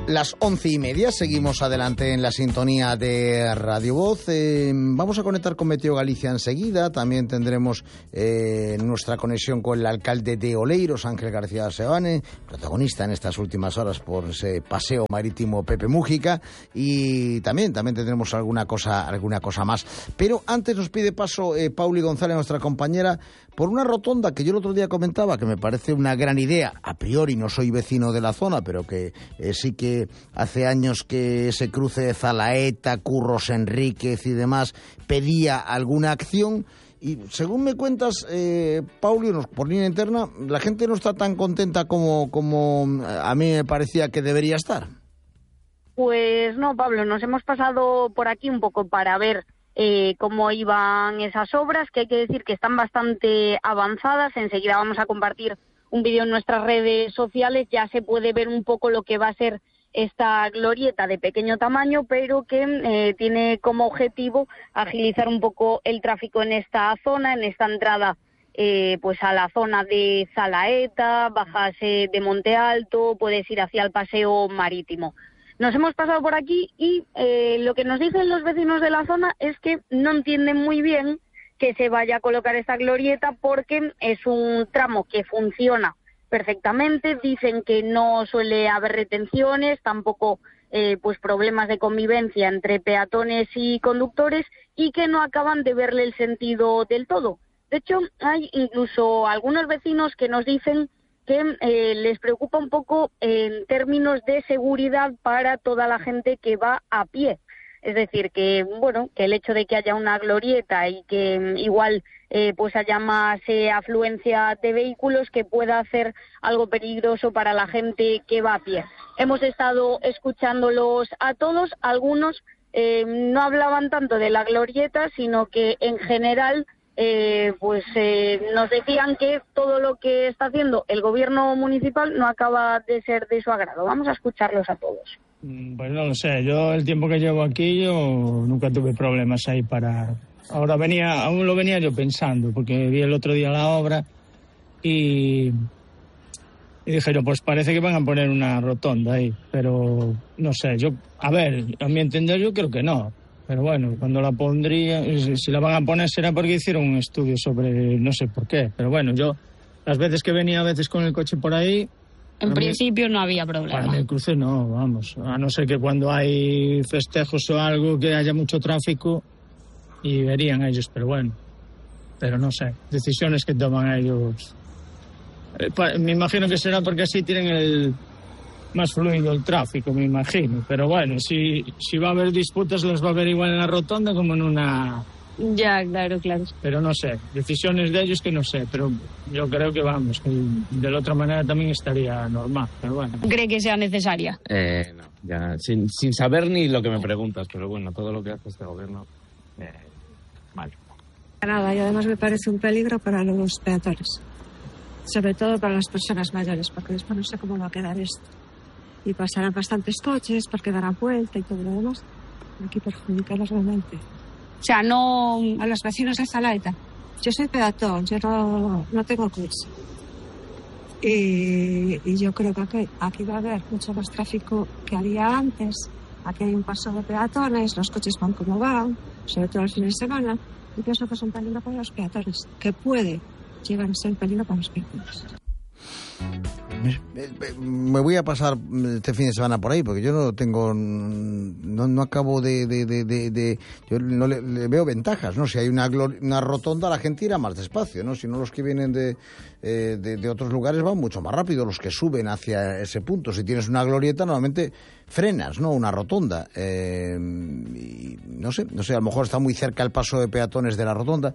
Las 11:30, seguimos adelante en la sintonía de Radio Voz. Vamos a conectar con Meteo Galicia enseguida. También tendremos nuestra conexión con el alcalde de Oleiros, Ángel García Seoane, protagonista en estas últimas horas por ese paseo marítimo Pepe Mújica. Y también tendremos alguna cosa más. Pero antes nos pide paso Pauli González, nuestra compañera, por una rotonda que yo el otro día comentaba, que me parece una gran idea. A priori no soy vecino de la zona, pero que sí que hace años que ese cruce de Zalaeta, Curros Enríquez y demás pedía alguna acción. Y según me cuentas, Pauli, por línea interna, la gente no está tan contenta como a mí me parecía que debería estar. Pues no, Pablo, nos hemos pasado por aquí un poco para ver cómo iban esas obras, que hay que decir que están bastante avanzadas. Enseguida vamos a compartir un vídeo en nuestras redes sociales. Ya se puede ver un poco lo que va a ser esta glorieta de pequeño tamaño, pero que tiene como objetivo agilizar un poco el tráfico en esta zona, en esta entrada pues a la zona de Zalaeta, bajas de Monte Alto, puedes ir hacia el paseo marítimo. Nos hemos pasado por aquí y lo que nos dicen los vecinos de la zona es que no entienden muy bien que se vaya a colocar esta glorieta porque es un tramo que funciona perfectamente. Dicen que no suele haber retenciones, tampoco pues problemas de convivencia entre peatones y conductores, y que no acaban de verle el sentido del todo. De hecho, hay incluso algunos vecinos que nos dicen que les preocupa un poco en términos de seguridad para toda la gente que va a pie. Es decir, que bueno, que el hecho de que haya una glorieta y que igual pues haya más afluencia de vehículos, que pueda hacer algo peligroso para la gente que va a pie. Hemos estado escuchándolos a todos. Algunos no hablaban tanto de la glorieta, sino que en general nos decían que todo lo que está haciendo el gobierno municipal no acaba de ser de su agrado. Vamos a escucharlos a todos. Pues no lo sé, yo el tiempo que llevo aquí yo nunca tuve problemas ahí para... Ahora aún lo venía yo pensando, porque vi el otro día la obra y dije yo, pues parece que van a poner una rotonda ahí, pero no sé, a mi entender yo creo que no, pero bueno, cuando la pondría, si la van a poner será porque hicieron un estudio sobre, no sé por qué, pero bueno, yo las veces que venía a veces con el coche por ahí... En principio no había problema. Para el cruce no, vamos. A no ser que cuando hay festejos o algo que haya mucho tráfico y verían ellos, pero bueno. Pero no sé, decisiones que toman ellos. Me imagino que será porque así tienen más fluido el tráfico, me imagino. Pero bueno, si va a haber disputas, las va a haber igual en la rotonda como en una... Ya, claro. Pero no sé, decisiones de ellos que no sé, pero yo creo que vamos, que de la otra manera también estaría normal, pero bueno. ¿Cree que sea necesaria? No, ya sin saber ni lo que me preguntas, pero bueno, todo lo que hace este gobierno, mal. Nada, y además me parece un peligro para los peatones, sobre todo para las personas mayores, porque después no sé cómo va a quedar esto. Y pasarán bastantes coches porque darán vuelta y todo lo demás. Aquí perjudicarlos realmente. O sea, no... A los vecinos de Zalaeta. Yo soy peatón, yo no tengo coche. Y yo creo que aquí va a haber mucho más tráfico que había antes. Aquí hay un paso de peatones, los coches van como van, sobre todo el fin de semana. Y pienso que es un peligro para los peatones, que puede llegar a ser un peligro para los peatones. Me voy a pasar este fin de semana por ahí, porque yo no tengo, no acabo yo no le veo ventajas, ¿no? Si hay una rotonda, la gente irá más despacio, ¿no? Si no, los que vienen de otros lugares van mucho más rápido, los que suben hacia ese punto. Si tienes una glorieta, normalmente frenas, ¿no? Una rotonda. Y no sé, a lo mejor está muy cerca el paso de peatones de la rotonda.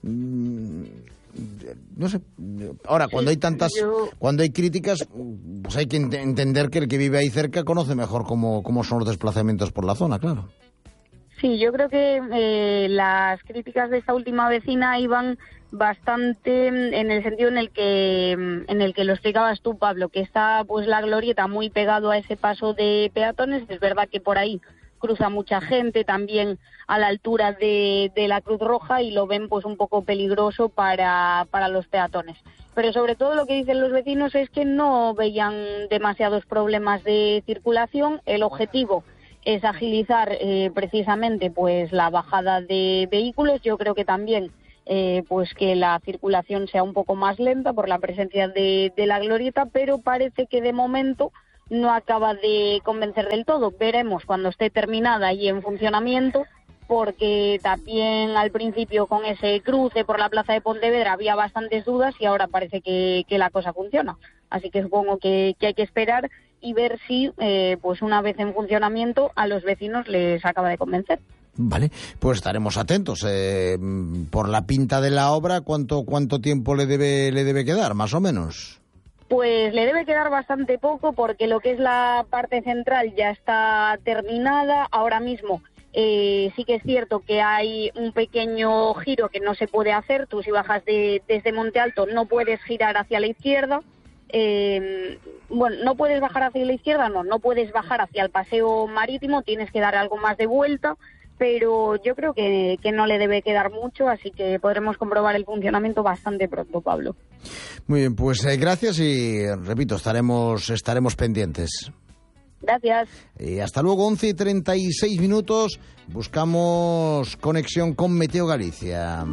No sé. Ahora, cuando hay críticas, pues hay que entender que el que vive ahí cerca conoce mejor cómo son los desplazamientos por la zona, claro. Sí, yo creo que las críticas de esta última vecina iban bastante en el sentido en el que lo explicabas tú, Pablo, que está pues la glorieta muy pegado a ese paso de peatones. Es verdad que por ahí cruza mucha gente también a la altura de la Cruz Roja y lo ven pues un poco peligroso para los peatones. Pero sobre todo lo que dicen los vecinos es que no veían demasiados problemas de circulación. El objetivo es agilizar precisamente pues la bajada de vehículos. Yo creo que también pues que la circulación sea un poco más lenta por la presencia de la glorieta, pero parece que de momento no acaba de convencer del todo. Veremos cuando esté terminada y en funcionamiento, porque también al principio con ese cruce por la plaza de Pontevedra había bastantes dudas y ahora parece que la cosa funciona. Así que supongo que hay que esperar y ver si pues una vez en funcionamiento a los vecinos les acaba de convencer. Vale, pues estaremos atentos. Por la pinta de la obra, ¿cuánto tiempo le debe quedar, más o menos? Pues le debe quedar bastante poco, porque lo que es la parte central ya está terminada. Ahora mismo sí que es cierto que hay un pequeño giro que no se puede hacer. Tú si bajas desde Monte Alto no puedes girar hacia la izquierda. Bueno, no puedes bajar hacia la izquierda, no puedes bajar hacia el paseo marítimo, tienes que dar algo más de vuelta, pero yo creo que no le debe quedar mucho, así que podremos comprobar el funcionamiento bastante pronto, Pablo. Muy bien, pues gracias y, repito, estaremos pendientes. Gracias. Hasta luego, 11:36, buscamos conexión con Meteo Galicia.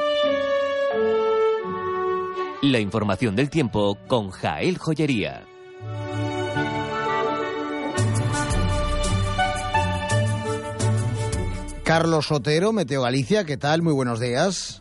La información del tiempo con Jael Joyería. Carlos Otero, Meteo Galicia, ¿qué tal? Muy buenos días.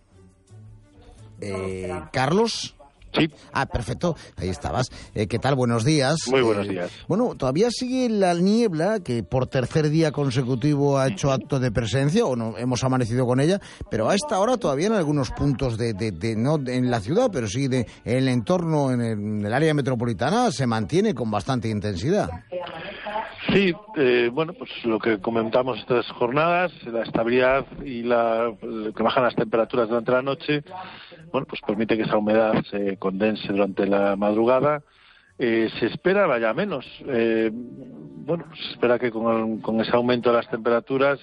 Carlos. Sí. Perfecto, ahí estabas. ¿Qué tal? Buenos días. Muy buenos días. Bueno, todavía sigue la niebla, que por tercer día consecutivo ha hecho acto de presencia, o no hemos amanecido con ella, pero a esta hora todavía en algunos puntos no en la ciudad, pero sí en el entorno, en el área metropolitana, se mantiene con bastante intensidad. Sí, bueno, pues lo que comentamos estas jornadas, la estabilidad y que bajan las temperaturas durante la noche, bueno, pues permite que esa humedad se condense durante la madrugada. Se espera vaya menos. Bueno, se espera que con ese aumento de las temperaturas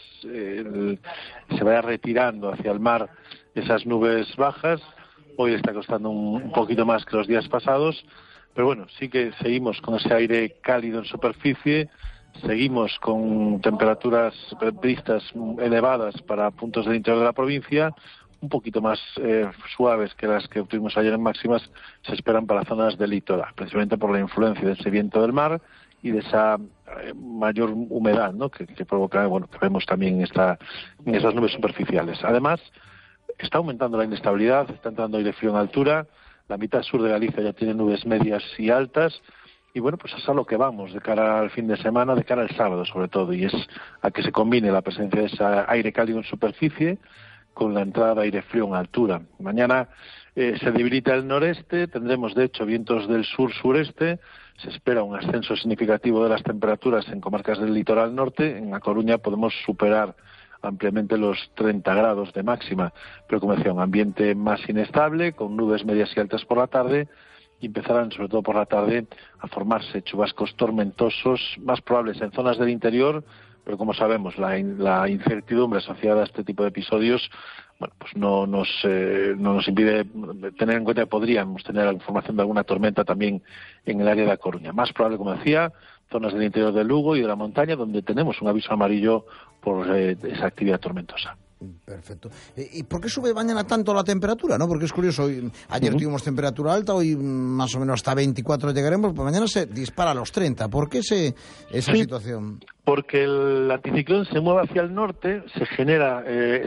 se vaya retirando hacia el mar esas nubes bajas. Hoy está costando un poquito más que los días pasados, pero bueno, sí que seguimos con ese aire cálido en superficie. Seguimos con temperaturas vistas elevadas para puntos del interior de la provincia, un poquito más suaves que las que obtuvimos ayer en máximas, se esperan para zonas del litoral, precisamente por la influencia de ese viento del mar y de esa mayor humedad, ¿no?, que provoca, bueno, que vemos también en esas nubes superficiales. Además, está aumentando la inestabilidad, está entrando aire frío en altura, la mitad sur de Galicia ya tiene nubes medias y altas. Y bueno, pues es a lo que vamos de cara al fin de semana, de cara al sábado sobre todo, y es a que se combine la presencia de ese aire cálido en superficie con la entrada de aire frío en altura. Mañana se debilita el noreste, tendremos de hecho vientos del sur-sureste, se espera un ascenso significativo de las temperaturas en comarcas del litoral norte. En A Coruña podemos superar ampliamente los 30 grados de máxima, pero como decía, un ambiente más inestable, con nubes medias y altas por la tarde, y empezarán, sobre todo por la tarde, a formarse chubascos tormentosos, más probables en zonas del interior, pero como sabemos, la incertidumbre asociada a este tipo de episodios, bueno, pues no nos impide tener en cuenta que podríamos tener la información de alguna tormenta también en el área de A Coruña. Más probable, como decía, zonas del interior de Lugo y de la montaña, donde tenemos un aviso amarillo por esa actividad tormentosa. Perfecto. ¿Y por qué sube mañana tanto la temperatura? ¿No? Porque es curioso, ayer tuvimos temperatura alta, hoy más o menos hasta 24 llegaremos, pues mañana se dispara a los 30. ¿Por qué esa situación? Porque el anticiclón se mueve hacia el norte, se genera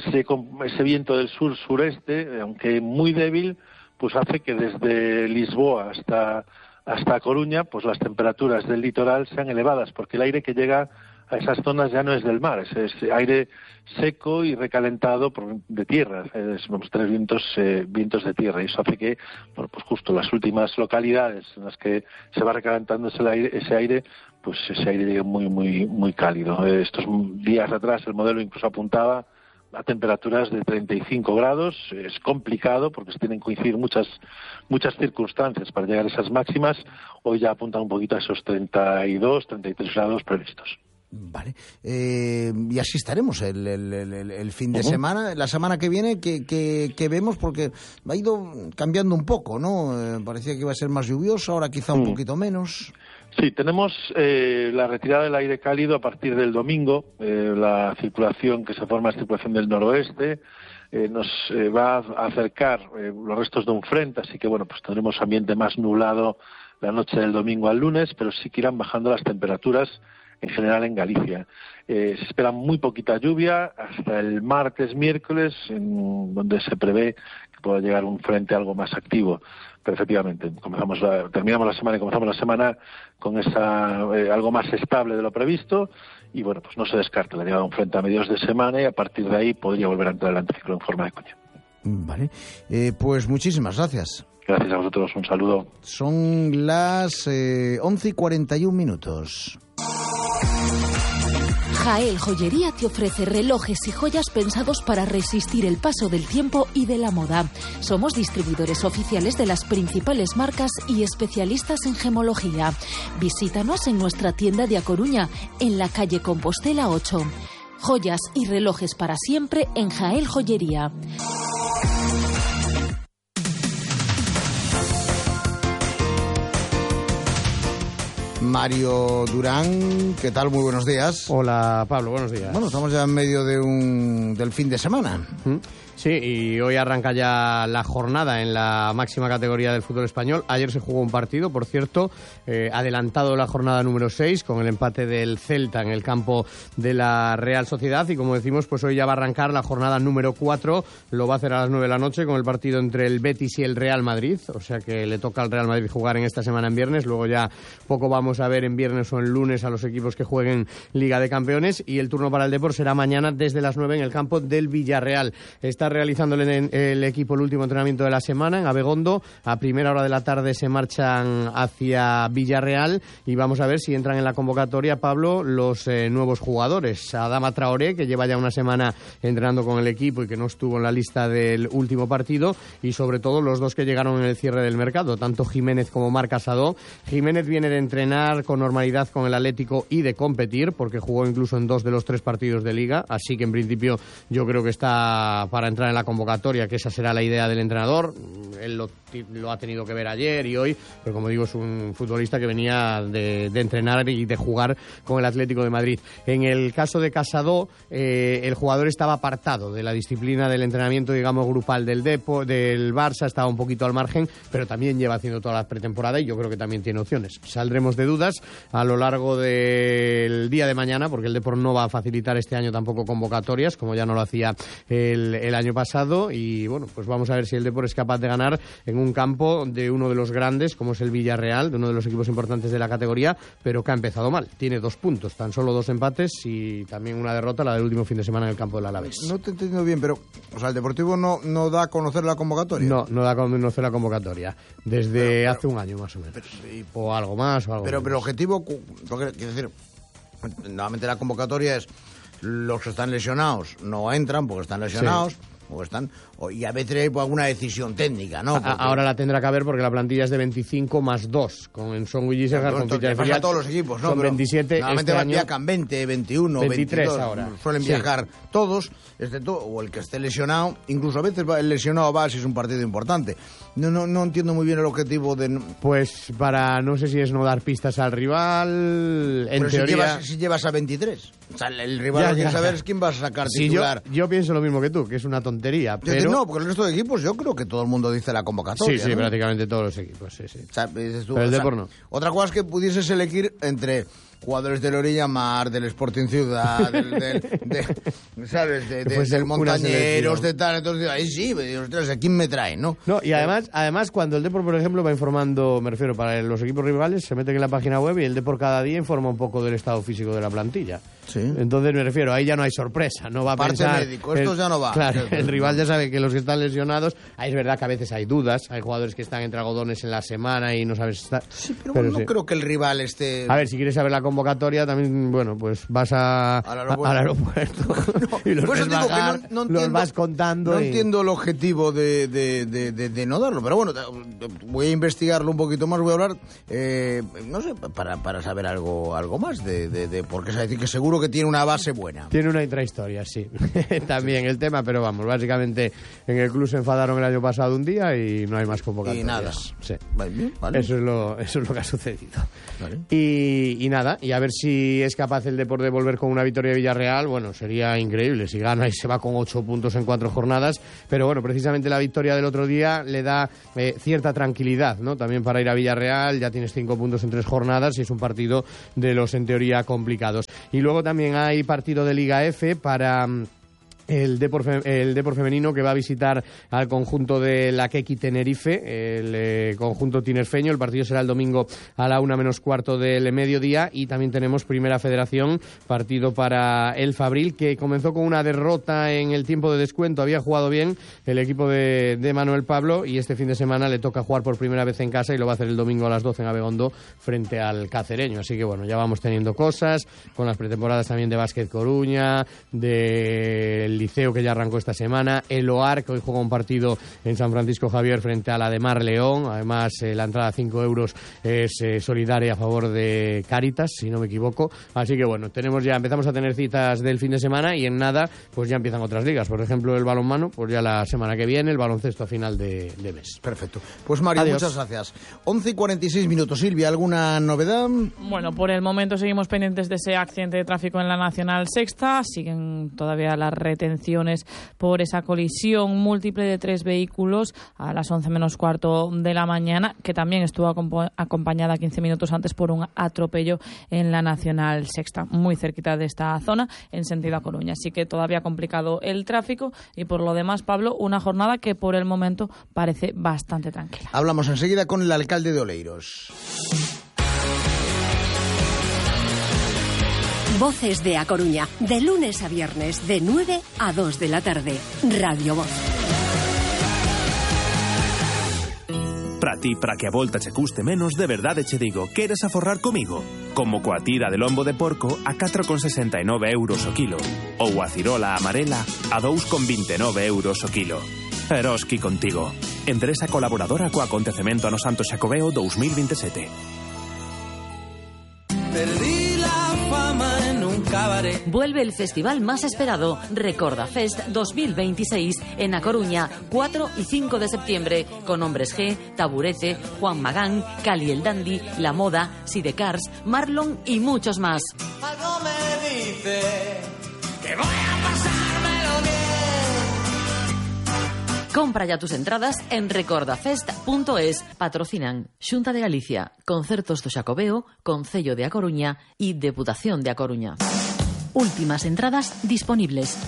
ese viento del sur-sureste, aunque muy débil, pues hace que desde Lisboa hasta Coruña, pues las temperaturas del litoral sean elevadas, porque el aire que llega a esas zonas ya no es del mar, es aire seco y recalentado de tierra, vamos a tener vientos de tierra, y eso hace que, bueno, pues justo las últimas localidades en las que se va recalentando ese aire, pues ese aire llega muy, muy, muy cálido. Estos días atrás el modelo incluso apuntaba a temperaturas de 35 grados, es complicado porque se tienen que coincidir muchas circunstancias para llegar a esas máximas. Hoy ya apuntan un poquito a esos 32, 33 grados previstos. Vale. Y así estaremos el fin de semana. La semana que viene, que vemos, porque ha ido cambiando un poco, ¿no? Parecía que iba a ser más lluvioso, ahora quizá un poquito menos. Sí, tenemos la retirada del aire cálido a partir del domingo. La circulación que se forma es circulación del noroeste. Nos va a acercar los restos de un frente, así que bueno, pues tendremos ambiente más nublado la noche del domingo al lunes, pero sí que irán bajando las temperaturas en general en Galicia. Se espera muy poquita lluvia hasta el martes, miércoles, donde se prevé que pueda llegar un frente algo más activo. Pero efectivamente, terminamos la semana y comenzamos la semana con esa algo más estable de lo previsto, y bueno, pues no se descarta la llegada de un frente a mediados de semana, y a partir de ahí podría volver a entrar el anticiclón en forma de coña. Vale, pues muchísimas gracias. Gracias a vosotros, un saludo. Son las 11:41. Jael Joyería te ofrece relojes y joyas pensados para resistir el paso del tiempo y de la moda. Somos distribuidores oficiales de las principales marcas y especialistas en gemología. Visítanos en nuestra tienda de A Coruña, en la calle Compostela 8. Joyas y relojes para siempre en Jael Joyería. Mario Durán, ¿qué tal? Muy buenos días. Hola, Pablo, buenos días. Bueno, estamos ya en medio del fin de semana. Sí, y hoy arranca ya la jornada en la máxima categoría del fútbol español. Ayer se jugó un partido, por cierto, adelantado la jornada número 6, con el empate del Celta en el campo de la Real Sociedad. Y como decimos, pues hoy ya va a arrancar la jornada número 4. Lo va a hacer a las 9 de la noche con el partido entre el Betis y el Real Madrid. O sea que le toca al Real Madrid jugar en esta semana en viernes. Luego ya poco vamos a ver en viernes o en lunes a los equipos que jueguen Liga de Campeones. Y el turno para el Depor será mañana desde las 9 en el campo del Villarreal. Está realizándole el equipo el último entrenamiento de la semana en Abegondo. A primera hora de la tarde se marchan hacia Villarreal y vamos a ver si entran en la convocatoria, Pablo, los nuevos jugadores. Adama Traoré, que lleva ya una semana entrenando con el equipo y que no estuvo en la lista del último partido, y sobre todo los dos que llegaron en el cierre del mercado, tanto Jiménez como Marc Casado. Jiménez viene de entrenar con normalidad con el Atlético y de competir, porque jugó incluso en 2 de los 3 partidos de Liga, así que en principio yo creo que está para entrar en la convocatoria, que esa será la idea del entrenador. Él lo ha tenido que ver ayer y hoy, pero como digo, es un futbolista que venía de entrenar y de jugar con el Atlético de Madrid. En el caso de Casado, el jugador estaba apartado de la disciplina del entrenamiento, digamos, grupal del Barça, estaba un poquito al margen, pero también lleva haciendo toda la pretemporada y yo creo que también tiene opciones. Saldremos de dudas a lo largo del día de mañana, porque el Depor no va a facilitar este año tampoco convocatorias, como ya no lo hacía el año pasado, y bueno, pues vamos a ver si el Depor es capaz de ganar en un campo de uno de los grandes, como es el Villarreal, de uno de los equipos importantes de la categoría, pero que ha empezado mal. Tiene 2 puntos, tan solo 2 empates y también una derrota, la del último fin de semana en el campo del Alavés. No te he entendido bien, pero o sea, el Deportivo no da a conocer la convocatoria. No da a conocer la convocatoria desde hace un año más o menos, o algo más o algo pero menos. el objetivo, quiero decir, normalmente la convocatoria es los que están lesionados no entran porque están lesionados. Sí. Y a veces hay alguna decisión técnica, ¿no? Porque ahora la tendrá que haber porque la plantilla es de 25 más 2. Con Son Guillisegar, con Ficha de Filial. A todos los equipos, ¿no? Son 27. Normalmente este viajan 20, 21, 23 22. Ahora. Suelen viajar todos, excepto o el que esté lesionado. Incluso a veces el lesionado va si es un partido importante. No entiendo muy bien el objetivo de... Pues para, no sé si es no dar pistas al rival, en pero teoría... si llevas a 23. O sea, el rival lo que saber es quién vas a sacar titular. Yo pienso lo mismo que tú, que es una tontería, pero... No, porque el resto de equipos yo creo que todo el mundo dice la convocatoria. Sí, ¿no? Prácticamente todos los equipos, sí. O sea, pero el Depor no. Otra cosa es que pudieses elegir entre jugadores del Orilla Mar, del Sporting Ciudad, ¿sabes? Del Montañeros, de tal. Entonces, ahí sí, ¿a quién me trae, no? No, y además cuando el Depor, por ejemplo, va informando, me refiero, para los equipos rivales, se meten en la página web y el Depor cada día informa un poco del estado físico de la plantilla. Sí. Entonces me refiero, ahí ya no hay sorpresa, no va a Parte pensar... médico, estos ya no va. Claro, el rival ya sabe que los que están lesionados, ahí es verdad que a veces hay dudas, hay jugadores que están entre algodones en la semana y no sabes si está... Sí, pero bueno, no creo que el rival esté... A ver, si quieres saber la convocatoria, también, bueno, pues vas al aeropuerto y los vas contando. No entiendo el objetivo de no darlo, pero bueno, voy a investigarlo un poquito más, voy a hablar, no sé, para saber algo más porque es decir que seguro que tiene una base buena. Tiene una intrahistoria, sí. También el tema, pero vamos, básicamente en el club se enfadaron el año pasado un día y no hay más convocatorias. Y nada. Sí. Vale. Eso es lo que ha sucedido. Vale. Y nada, y a ver si es capaz el Depor de volver con una victoria de Villarreal. Bueno, sería increíble si gana y se va con 8 puntos en 4 jornadas, pero bueno, precisamente la victoria del otro día le da cierta tranquilidad, ¿no? También para ir a Villarreal, ya tienes 5 puntos en 3 jornadas y es un partido de los en teoría complicados. Y luego también hay partido de Liga F para el Depor femenino, que va a visitar al conjunto de la Quequi Tenerife, el conjunto tinerfeño. El partido será el domingo a la 1:15 del mediodía. Y también tenemos Primera Federación, partido para el Fabril, que comenzó con una derrota en el tiempo de descuento. Había jugado bien el equipo de Manuel Pablo y este fin de semana le toca jugar por primera vez en casa y lo va a hacer el domingo a las 12 en Abegondo frente al Cacereño. Así que bueno, ya vamos teniendo cosas con las pretemporadas también de Básquet Coruña, del Liceo, que ya arrancó esta semana, el OAR, que hoy juega un partido en San Francisco Javier frente a la de Mar León. Además, la entrada a 5 euros es solidaria a favor de Cáritas, si no me equivoco. Así que bueno, empezamos a tener citas del fin de semana y en nada, pues ya empiezan otras ligas. Por ejemplo, el balonmano, pues ya la semana que viene, el baloncesto a final de mes. Perfecto. Pues Mario, adiós. Muchas gracias. 11:46. Silvia, ¿alguna novedad? Bueno, por el momento seguimos pendientes de ese accidente de tráfico en la Nacional Sexta. Siguen todavía las retenciones por esa colisión múltiple de 3 vehículos a las 11:15 de la mañana, que también estuvo acompañada 15 minutos antes por un atropello en la Nacional Sexta, muy cerquita de esta zona, en sentido a Coruña. Así que todavía complicado el tráfico y por lo demás, Pablo, una jornada que por el momento parece bastante tranquila. Hablamos enseguida con el alcalde de Oleiros. Voces de A Coruña, de lunes a viernes, de 9 a 2 de la tarde. Radio Voz. Para ti, para que a volta che custe menos, de verdade che digo, queres aforrar comigo? Como coa tira de lombo de porco a 4,69 euros o kilo. Ou a cirola amarela a 2,29 euros o kilo. Eroski contigo. Empresa colaboradora co acontecemento ano Santo Xacobeo 2027. Perdí la fama en un cabaret. Vuelve el festival más esperado, Recorda Fest 2026, en A Coruña, 4 y 5 de septiembre, con Hombres G, Taburete, Juan Magán, Cali el Dandy, La Moda, Sidecars, Marlon y muchos más. Algo me dice que voy a pasármelo bien. Compra ya tus entradas en recordafest.es. Patrocinan Xunta de Galicia, Concertos do Xacobeo, Concello de A Coruña y Deputación de A Coruña. Últimas entradas disponibles.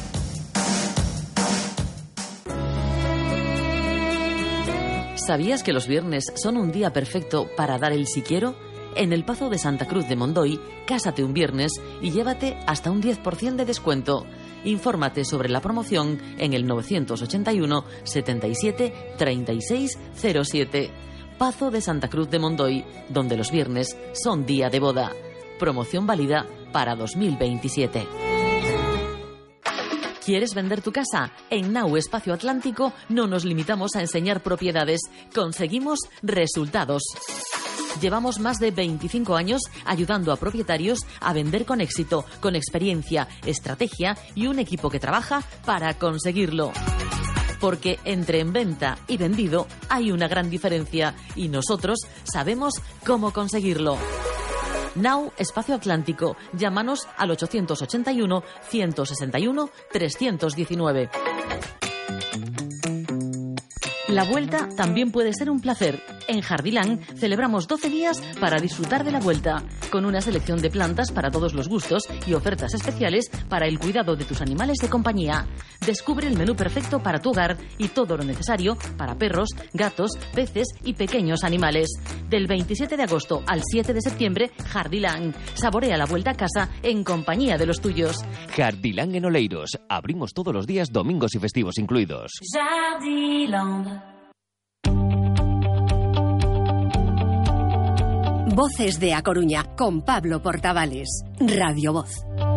¿Sabías que los viernes son un día perfecto para dar el si quiero? En el Pazo de Santa Cruz de Mondoy, cásate un viernes y llévate hasta un 10% de descuento. Infórmate sobre la promoción en el 981 77 36 07. Pazo de Santa Cruz de Mondoy, donde los viernes son día de boda. Promoción válida para 2027. ¿Quieres vender tu casa? En Nau Espacio Atlántico no nos limitamos a enseñar propiedades, conseguimos resultados. Llevamos más de 25 años ayudando a propietarios a vender con éxito, con experiencia, estrategia y un equipo que trabaja para conseguirlo. Porque entre en venta y vendido hay una gran diferencia y nosotros sabemos cómo conseguirlo. Nau Espacio Atlántico. Llámanos al 881 161 319. La vuelta también puede ser un placer. En Jardilán celebramos 12 días para disfrutar de la vuelta, con una selección de plantas para todos los gustos y ofertas especiales para el cuidado de tus animales de compañía. Descubre el menú perfecto para tu hogar y todo lo necesario para perros, gatos, peces y pequeños animales. Del 27 de agosto al 7 de septiembre, Jardilán. Saborea la vuelta a casa en compañía de los tuyos. Jardilán en Oleiros. Abrimos todos los días, domingos y festivos incluidos. Voces de A Coruña con Pablo Portavales. Radio Voz.